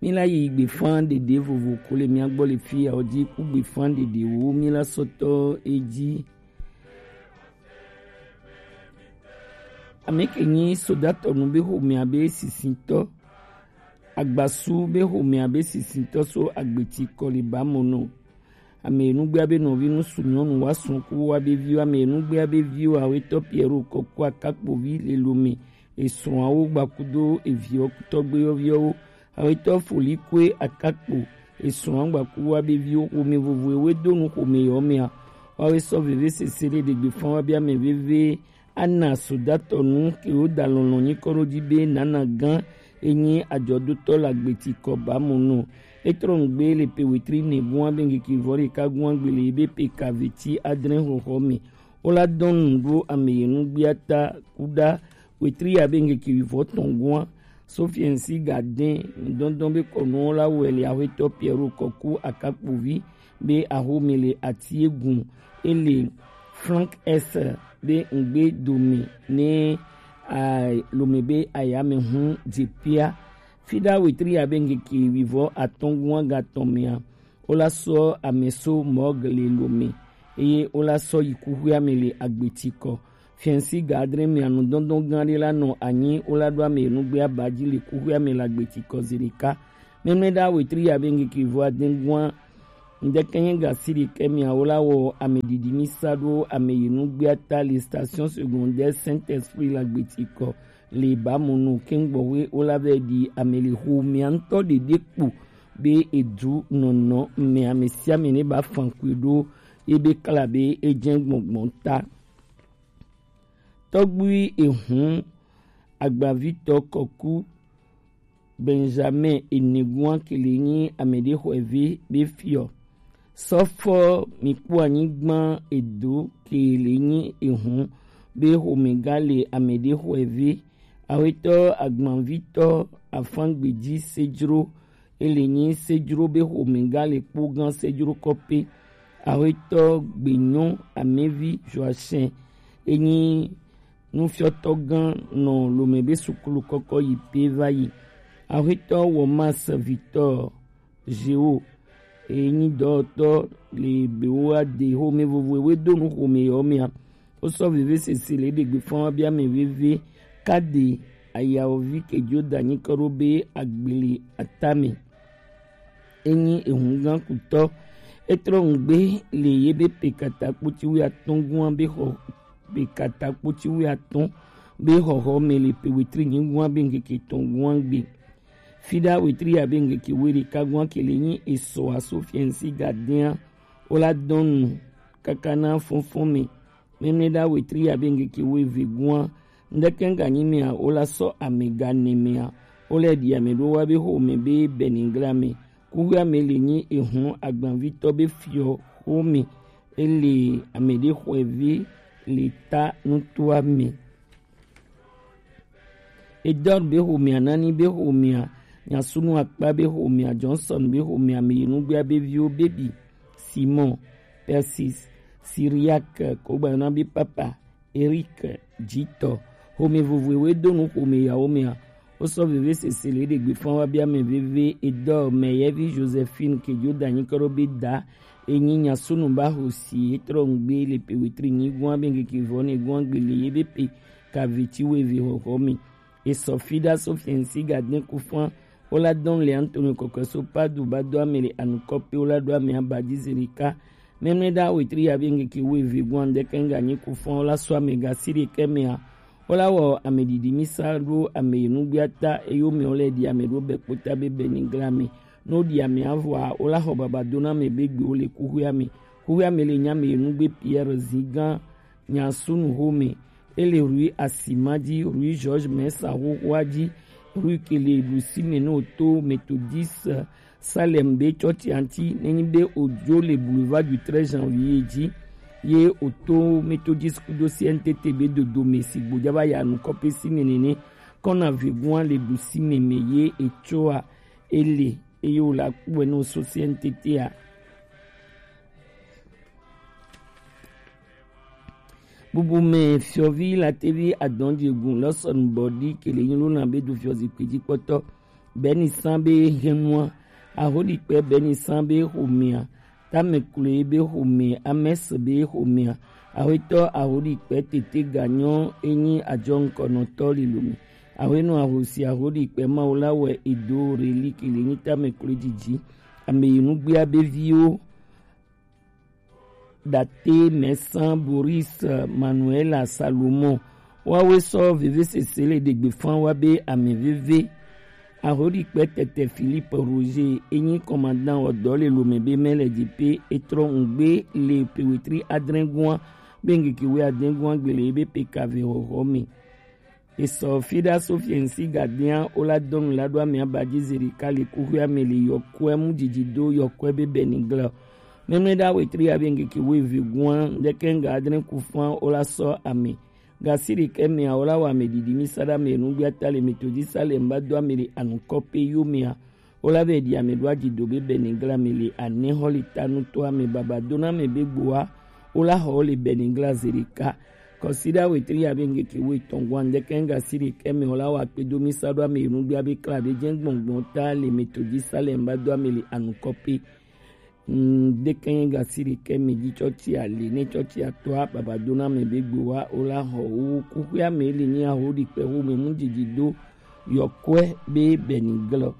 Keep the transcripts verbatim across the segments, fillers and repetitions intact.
mila yi gbe fan dede vovo ko le mia gbɔ le fi ya odi ku gbe fan dede wo mila sɔtɔ edzi ame ke nyi sodatɔ nu be xɔmea be sisitɔ agbasu be xɔmea be sisitɔ so agbeti kɔ le ba mo no ame enugbea be nɔvi nusu nyɔnu wa srɔ̃ ku wa be viwo ame enugbea be viwo awetɔ Pierre kɔkɔ akakpovi le lome esrɔ̃awo gbakudo eviwo tɔgbeyoviwo awetɔ foli koe akakpo esrɔ̃a gbaku wa be viwo xɔme vovowo do nu xɔme yɔmea wawe sɔ veve sese le degbe fan wa be ame veve ana sodatɔ nu ke wo da lɔlɔ nyi kɔ ɖo dzi be nana gã enyi adzɔdotɔ le agbeti kɔ ba mo no etrɔ ŋugbe le pe wetri ne gua be ŋkeke vɔ ɖeka gua gbe le be pe kaveti adre xɔxɔ me wola dɔ nu ɖo ame yenugbea ta kuda wetri abe ŋkeke vɔ tɔn gua sofiensi gade dɔndɔn be kɔnuwo la wɔe le awetɔ Pierre kɔku akakpovi be ahome le ati egun ele Frank S be ŋgbe dome ne lome be ayame hu dzepia fida wetri abe ŋkeke wivɔ atɔngua gatɔmea wola sɔ ameso mɔg le lome eye wola sɔ yikuhue ame le agbeti kɔ fiɛnsi gadre mea nudɔndɔn gã ɖe la nɔ anyi wola ɖo ame enugbea badzi le kuhue ame le agbeti kɔ zi ɖeka memle ɖa wetri abe ŋkeke vɔ adegua ŋdeke nye gasi ɖeke mea wola wɔ ame didimisa ɖo ame yenugbea ta le station secondaire Saint Esprit le agbeti kɔ le bamono kengbɔwe wola be di ame le xɔmea ŋutɔ ɖeɖe kpo be edu nɔnɔ me ame sia ame ne ba fankui ɖo ebe kala be edze gbɔngbɔn ta tɔgbui ehu agbavitɔ kɔku Benjamin enegua kele nyi ame de xɔ eve be fiɔ sɔfɔ mikpo anyigba edo kele nyi ehu be xɔmega le ame de xɔ eve awetɔ agbãvitɔ afangbedzi sedzro ele nyi sedzro be xɔmega le kpo gã sedzro kɔpe awetɔ gbenyo amevi Joachim enyi nufiɔtɔ gã nɔ lome be sukulu kɔkɔ yi pe va yi awetɔ wɔmas vitɔ Géo enyi dɔwɔtɔ le bewo ade xɔme vovowo do nu xɔme yɔmea wosɔ veve sese le ɖegbe fã wa be ame veve kade ayawovi kedzo danyi kɔ ɖo be agbele atame enyi ehu gã kutɔ etrɔ ŋugbe le ye be pekatakpotsi wu atɔ gua be xɔ pekatakpotsi wu atɔ be xɔxɔ me le pe wetri nyi gua be ŋkeke tɔn gua gbe fida wetri abe ŋkeke we ɖeka gua kele nyi esɔ asofiensi gadea wola dɔ nu kakana fɔfɔ me memle ɖa wetri abe ŋkeke we ve gua ŋdeke ganyi mea wola sɔ ame gane mea wole ɖi ame ɖo wa be xɔme be beningla me kuhue ame le nyi ehu agbãvitɔ be fiɔ xɔme ele ame de xɔ eve le ta nutoa me edɔr be xɔmea nani be xɔmea nyasunu akpa be xɔmea Johnson be xɔmea me yenugbea be viwo bebi Simon Persis Syriac kogbayɔna be papa Eric Jitɔ xɔme vovowoe do nu xɔme yawo mea wosɔ veve sese le ɖegbe fã wa be ame veve edɔ meyevi Josephine kedzo danyi kɔ ɖo be da enyi nyasunu ba hosi etrɔ ŋugbe le pe wetri nyi gua be ŋkeke vɔ ne gua gbe le ye be pe kaveti weve xɔxɔ me esɔfida sofiensi gade ku fã wola dɔn le Antonio kɔkɔso padu ba do ame le anukɔpe wola do ame abadzi zi ɖeka memle ɖa wetri abe ŋkeke weve gua ŋdeke ŋganyi ku fã wola sɔ ame gasi ɖeke mea wola wɔ ame didimisa ɖo ame yenugbea ta eye wome wole ɖi ame ɖo be kpota be benigla me no ɖi ame avɔa wola xɔ baba do na ame be gbewo le kuhue ame kuhue ame le nye ame yenugbe Pierre Zigã nyasunu xɔme ele Rui Asimadzi Rui George Mesa xoxoa dzi Rui kele ɖusime ne woto Methodiste Salem be tsɔtsi anti nenyi be wodzo le boulevard du treize janvier dzi ye woto Methodiste kudo C N T T be dodome si gbodza va ya nukɔpe si me nene kɔna vegua le ɖusime me ye etsoa ele eye wòle akpɔe ne wòso C N T T a bubume fiɔvi la tevi adɔndiegun lɔsɔn bɔdi kele nyi lona be do fiɔzi kpedzi kpɔtɔ beni sambe henwa ahodi pe beni sambe homia tamekule be homia ames be homia ahito ahodi pe tete ganyo enyi ajon kono toli lumi aweno ahosi ahodi pe maulawe ido reliki ni tamekule jiji ame inugbe abevio Daté Messan Boris Manuela Salomon wawe so vive sesele de gbefan wabe ame vive ahori pe tete Philippe Roger enyi commandant odole lomebe mele dipe etro ngbe le pewetri adrengwa bengeki we adrengwa gbele be pkv homi eso fida sofiensi gardien ola don la do mi abaji zerika le kuhu amele yokwe mujijido yokwe be benigla Même da wetri abenge ki we vigwan de kenga adren kufan ola so ame gasiri kemi ola wa medidi misada menu biata le metodi sale mbadwa mele anukope yumia ola be dia medwa didobe beningla mele ane holita nuto ame babadona me begboa ola holi beningla zerika consider wetri abenge ki we tongwan de kenga siri kemi ola wa pedomi sadwa menu biabe klabe jengbongbon ta le metodi sale mbadwa mele anukope de kenga siri kemi di chochi ali ne chochi atwa babadona me begboa ola ho ku ya meli ni ahodi pe ho me munjijido yokwe be beniglo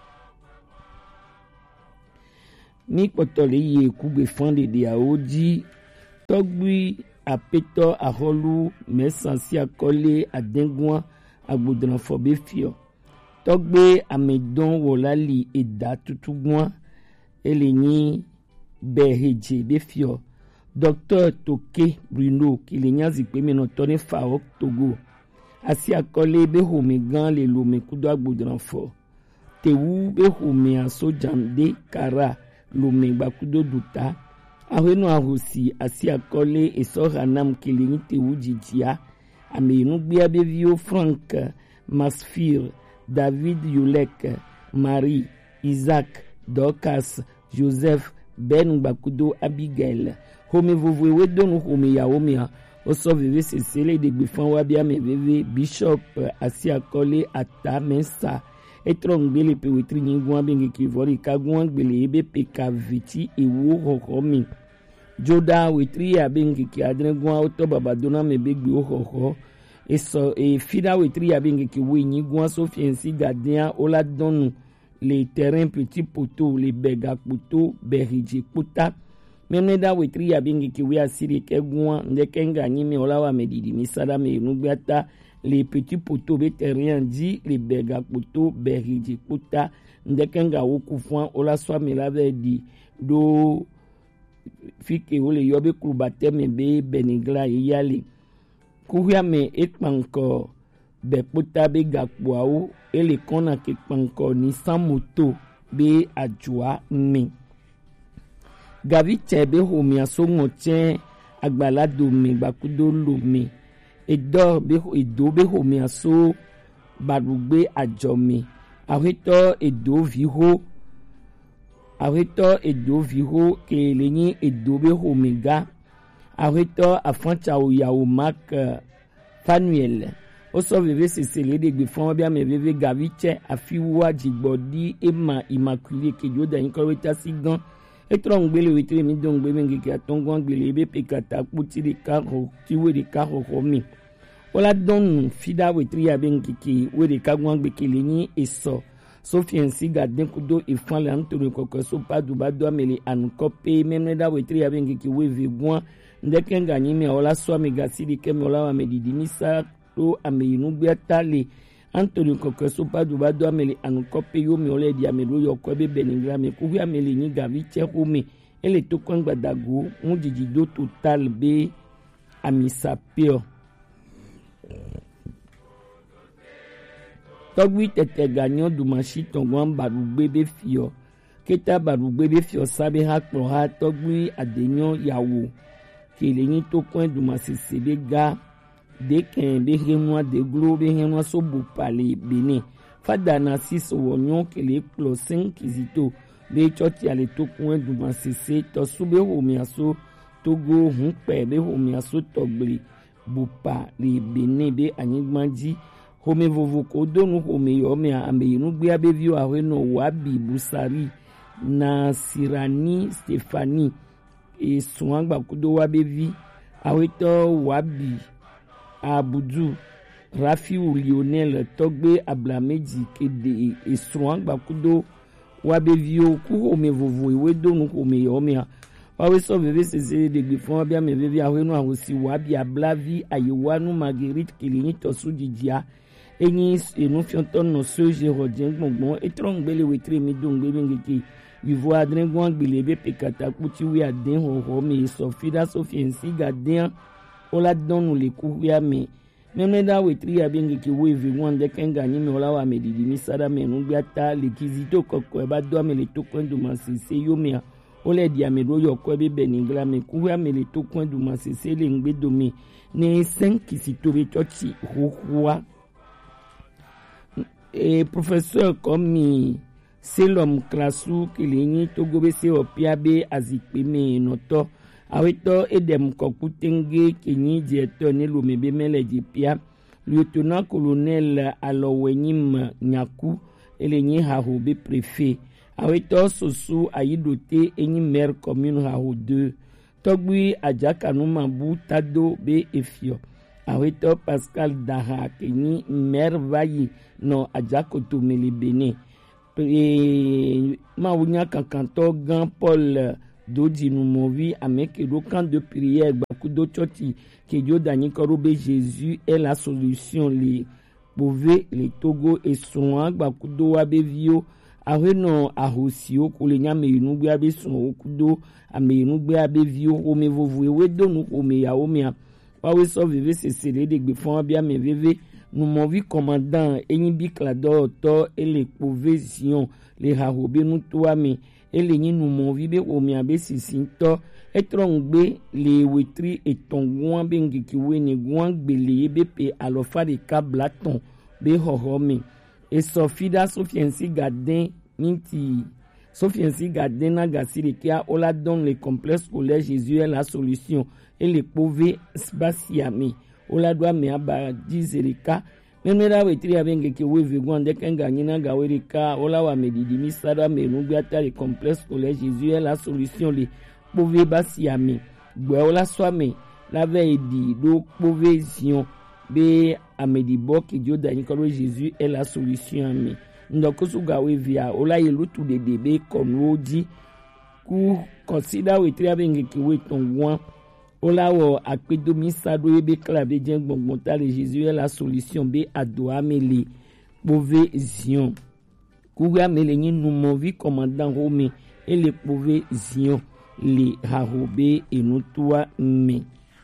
ni potole ye ku be fande de aoji togbi apeto aholu mesansi akole adengwan agbodran fobe fio togbe amedon wolali eda tutugwan elenyi beheje befio docteur Toke Bruno kilenya zikpe meno toni fa Togo asi akole be homi gan le lome kudo agbodran fo tewu be homi aso jamde kara lome gbakudo duta ahwenu ahosi asi akole eso hanam kilenyi tewu jijia amenu gbe be vio Frank Masfir David Yulek Marie Isaac Dorcas Joseph Ben Bakudo Abigail Home vovwe wedonu home ya homia oso vive sesele de gbefan wabia me vive Bishop Asiakole Ata Mensa etrongbe le pewetri nyingwa bengi kivori kagwan gbele ebe peka viti ewo hohomi Joda wetri ya bengi ki adrengwa oto babadona me begbe hoho eso e fida wetri ya bengi ki we nyingwa sofiensi gardien ola donu les terrains petits poteaux les bega poteaux beriji puta même da wetri ya bingi ki we asiri kegwa ndekenga nyimi olawa medidi misada me nugbata les petits poteaux be terrain di les bega poteaux beriji puta ndekenga wokufwan ola swa melave di do fike ole yobe klubate me be benigla yale kuhya me ekpanko be puta be gakpoao ele kona ke panko ni samoto be ajua mi gavi chebe homi asongo chen agbalado mi bakudo lo mi edo be edo be homi aso barugbe ajo mi awito edo viho awito edo viho ke lenyi edo be homi ga awito afancha oyawo mak Fanuel oso vive sesele de gbefan bia me vive gaviche afiwa jigbodi ema immaculée kejo da inkoreta sigan etron gbele wetre mi don gbe mengi ki atongon gbele be pekata puti de karo tiwe de karo homi ola don fida wetre ya bengi ki we de kagwan gbe keleni eso sofiensi garden kudo ifan la ntoro kokoso padu bado amele ankope memne da wetre ya bengi ki we vegwan ndekenga nyimi ola so me gasidi kemi ola wa medidinisa to ameyinu biatale Anthony Kokeso padu bado amele anukope yomi ole di amelo yokwebe beningla me kuhi amele ni gaviche home ele to kwangba dago mujijido total be amisapio togwi tete ganyo dumashi tongwan barugbe be fio keta barugbe be fio sabe ha kpro ha togwi adenyo yawo kelenyi to kwen dumasisi be ga de ken be henwa de glo be henwa so bu pale bene fada na siso wonyo kele closing kizito be choti ale to kwen dumasisi to sube homi aso togo hun pe be homi aso togbli bu pa le bene be anyigmanji Home vovo ko donu home yome ame inugbia bevio ahweno wabi busari na sirani Stefani e suangba kudo wabevi ahweto wabi abudu Rafiu Lionel Togbe Ablameji kede e suangba kudo wabevio ku home vovo iwe donu home yome wawe so veve sese de gbifon bia me veve ahweno ahosi wabi ablavi ayewanu Marguerite Kilini tosujijia enyi enu fionton no soje rodien gbongbon etron gbele wetre mi don gbele ngeki yivo adren gwan gbele be pekata kuti wi aden ho ho mi Sofida Sofiensi gaden ola donu le ku ya mi meme da wetri ya bengeki we vi wan de kenga ni mi ola wa me didi mi sada me nu gba ta le kizito kokko e ba do me le to kwendo masese yo mi ole dia me do yo ko be beningla me ku ya me le to kwendo masese le ngbe do mi ne cinq kisitobe tochi ho ho et professeur comme Selom Klasu Kilinyi Togobese Opiabe Azikpeme Noto Aweto Edem Kokutenge Kenyi Dieto Nelomebe Meleji Pia lieutenant colonel Alowenyim Nyaku Elenyi Hahobe préfet Aweto Sosu Ayidote Enyi maire commune Haho deux Togui Adjakanuma Bu Tado Be Efio Aweto Pascal Daha Kenyi maire Vayi no Adjakoto Melibene e Mawunya Kankanto Gan Paul Dodi Numovi Ameke do camp de prière Bakudo Choti Kedio Dani Korobe Jésus est la solution les Bové les Togo et Soin Bakudo Wabevio Areno Ahosio Kolenya Meyinugbe Abe Son Okudo Ameyinugbe Abevio Ome Vovue Wedonu Ome Yaomea Wawe so veve se sele de gbefon bia me veve nous movi commandant enyibi klado to ele provision le harobe nous toame ele nyi nous movi be omia be sisinto etrongbe le wetri etongwan be ngiki wene gwan gbele be pe alofa de kablaton be hohome e Sofida Sofiensi Gaden minti Sofiensi Gaden na gasire kia ola don le complexe scolaire Jésus est la solution et les pauvres spatiami ola doa me aba dizerika memera wetri abenge ke wewe gwande kenga nyina gawerika ola wa medidi misara me nugata le complexe scolaire Jésus est la solution les pauvres basiami gbe ola swame la veille di do pauvres sion be amedibo ke dio dani ko Jésus est la solution mi ndoko su gawe via ola yelutu de debe konwoji ku consider wetri abenge ke we tonwan Olawo akpedomi sado ebe klabe dien gbongbonta le Jésus est la solution be adoa mele pove zion kuga mele nyi numovi commandant Rome et le pove zion le harobe enutua me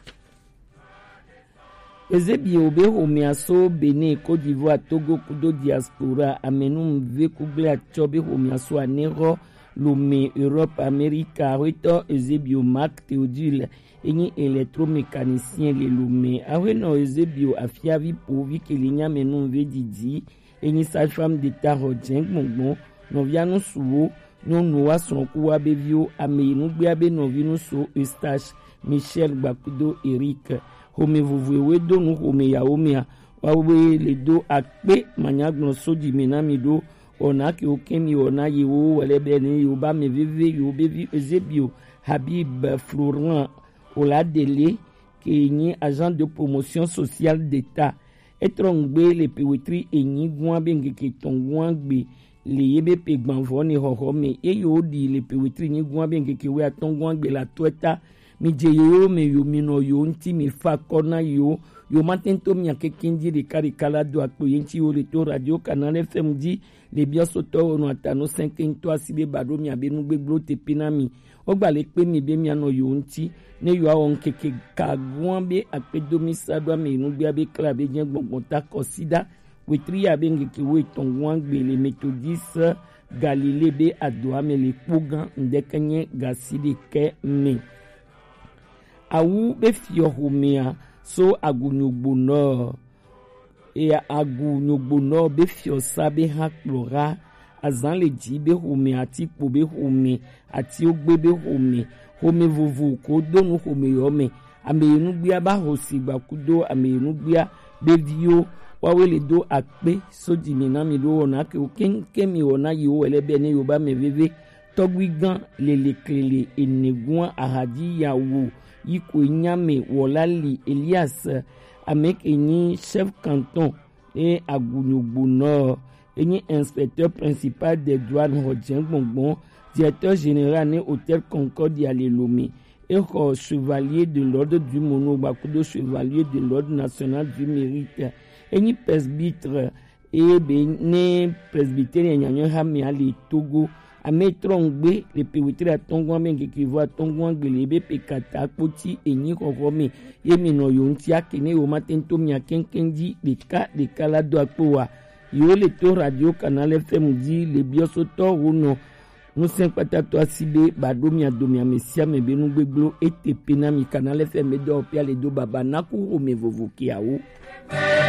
Ezebi obe Rome aso Benin Côte d'Ivoire Togo kudo diaspora amenu mve kuble achobe Rome aso anero Lome Europe America reto Ezebio Marc Théodule enyi électromécanicien le Lome aweno Ezebio afiavi povi kelinya menu mve didi enyi sage-femme d'état rodien gbongbon novianu suwo no noa sonku wa bevio ameyinu gbeabe novinu so Eustache Michel Bakudo Eric home vovoewe do nu home yaomea wawe le do akpe manyagno soji menamido ona ki okemi ona yewo welebe ni yoba me vive yobe vi Ezebio Habib Florent Oladele qui est agent de promotion sociale d'État etrongbe le pewetri enyi gwan benge ke tongwan gbe le yebe pe gbanvone hohome e yo di le pewetri ni gwan benge ke we atongwan gbe la tweta mi je yo me yo mino yo nti mi fa kona yo yo matento mi akekindi de kari kala do akpo yenti yo le to radio Canal F M di le biosoto no atano cinq to asibe bado mi abenu gbeglo te pinami ogba le pe mi be mi ano yo nti ne yo awon keke kagwan be akpedomi sadwa me nu gbe abe klabe jen gbongbonta consider wetri abenge ke we tongwan gbe le méthodiste Galilée be adoa me le pogan ndekenye gaside ke me awu be fiohomea so agunyogbono e agunyogbono be fiosa be haklora azan le di be home ati po be home ati ogbe be home home vovo ko donu home yome ameyinu bia ba hosi gbakudo ameyinu bia be dio wawe le do akpe soji mi na mi do wona ke o ken ke mi wona yi o elebe ni Yorùbá me veve togwi gan lele klele enegun ahadi yawo yiko nyame wolali Elias avec eni chef canton et agunyogbo nord eni inspecteur principal des douanes Rodien Gbongbon directeur général ne hôtel Concordia le Lomé et chevalier de l'ordre du Mono Bakudo chevalier de l'ordre national du mérite eni presbytre et bene presbytère nyanyo hami ali Togo ame trongbe le pewitra tongwa menge kiva tongwa gelebe pekata poti enyi kokome yemi no yonti akene o matento mia kenkenji de ka de kala do akpoa yo le to radio canal F M di le bioso to wono no cinquanta to asibe badomia domia mesia me benu gbeglo et pena mi canal F M do opia le do baba naku o me vovoki awo